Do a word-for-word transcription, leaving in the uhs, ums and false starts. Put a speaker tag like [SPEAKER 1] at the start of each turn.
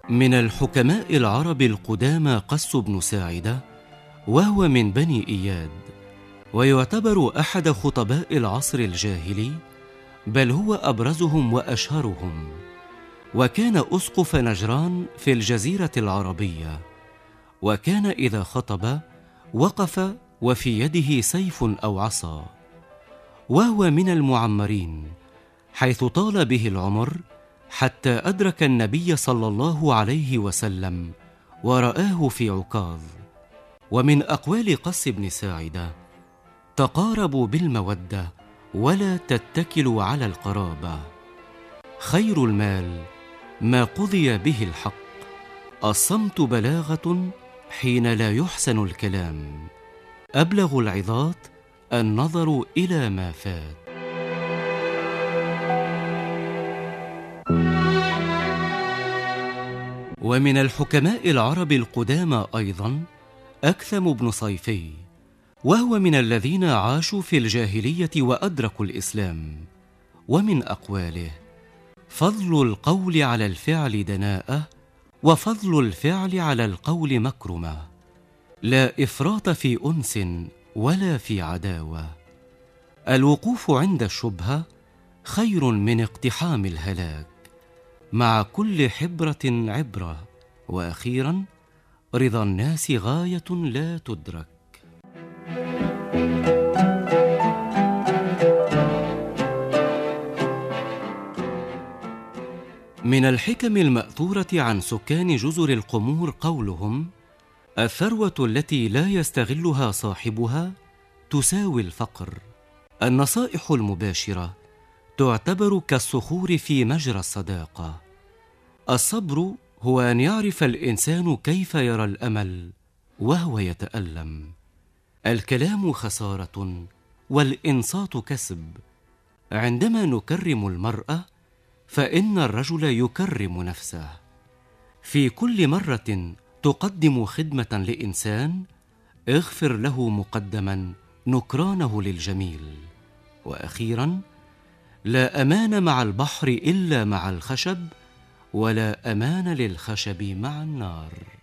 [SPEAKER 1] من الحكماء العرب القدامى قس بن ساعدة، وهو من بني إياد، ويعتبر أحد خطباء العصر الجاهلي، بل هو أبرزهم وأشهرهم. وكان أسقف نجران في الجزيرة العربية، وكان إذا خطب وقف وفي يده سيف أو عصا، وهو من المعمرين، حيث طال به العمر حتى أدرك النبي صلى الله عليه وسلم ورآه في عكاظ. ومن أقوال قس بن ساعدة: تقاربوا بالمودة ولا تتكلوا على القرابة، خير المال ما قضي به الحق، الصمت بلاغة حين لا يحسن الكلام، أبلغ العظات النظر إلى ما فات. ومن الحكماء العرب القدامى أيضا أكثم بن صيفي، وهو من الذين عاشوا في الجاهلية وأدركوا الإسلام. ومن أقواله: فضل القول على الفعل دناءة، وفضل الفعل على القول مكرمة، لا إفراط في أنس ولا في عداوة، الوقوف عند الشبهة خير من اقتحام الهلاك، مع كل حبرة عبرة، وأخيرا رضا الناس غاية لا تدرك. من الحكم المأثورة عن سكان جزر القمور قولهم: الثروة التي لا يستغلها صاحبها تساوي الفقر. النصائح المباشرة تعتبر كالصخور في مجرى الصداقة. الصبر هو أن يعرف الإنسان كيف يرى الأمل وهو يتألم. الكلام خسارة والإنصات كسب. عندما نكرم المرأة فإن الرجل يكرم نفسه. في كل مرة تقدم خدمة لإنسان اغفر له مقدما نكرانه للجميل. وأخيرا: لا أمان مع البحر إلا مع الخشب، ولا أمان للخشب مع النار.